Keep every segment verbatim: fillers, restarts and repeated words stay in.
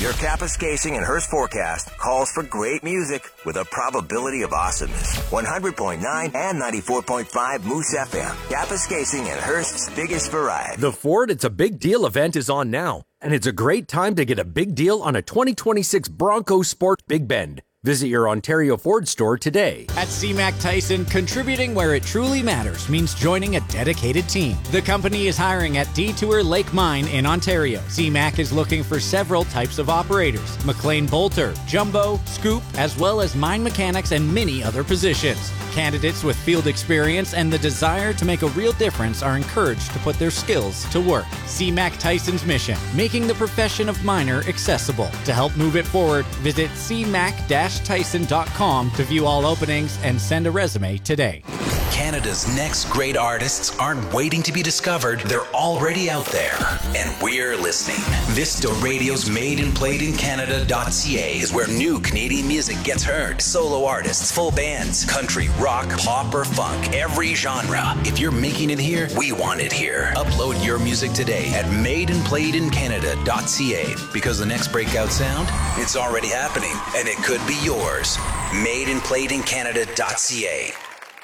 Your Kapuskasing and Hearst forecast calls for great music with a probability of awesomeness. one hundred point nine and ninety-four point five Moose F M. Kapuskasing and Hearst's biggest variety. The Ford It's a Big Deal event is on now, and it's a great time to get a big deal on a twenty twenty-six Bronco Sport Big Bend. Visit your Ontario Ford store today. At C Mac Tyson, contributing where it truly matters means joining a dedicated team. The company is hiring at Detour Lake Mine in Ontario. C Mac is looking for several types of operators: McLean Bolter, Jumbo, Scoop, as well as mine mechanics and many other positions. Candidates with field experience and the desire to make a real difference are encouraged to put their skills to work. C Mac Tyson's mission, making the profession of miner accessible. To help move it forward, visit c mac dash tyson dot com to view all openings and send a resume today. Canada's next great artists aren't waiting to be discovered, they're already out there. And we're listening. Vista Radio's Made and Played in Canada dot c a is where new Canadian music gets heard. Solo artists, full bands, country, rock, pop, or funk, every genre. If you're making it here, we want it here. Upload your music today at Made and Played in Canada dot c a, because the next breakout sound, it's already happening, and it could be yours. Made and Played in Canada dot c a.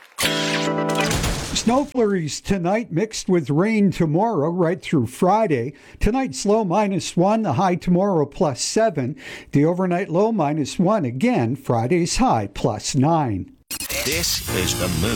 Snow flurries tonight mixed with rain tomorrow right through Friday. Tonight's low minus one, the high tomorrow plus seven. The overnight low minus one again, Friday's high plus nine. This is The Move.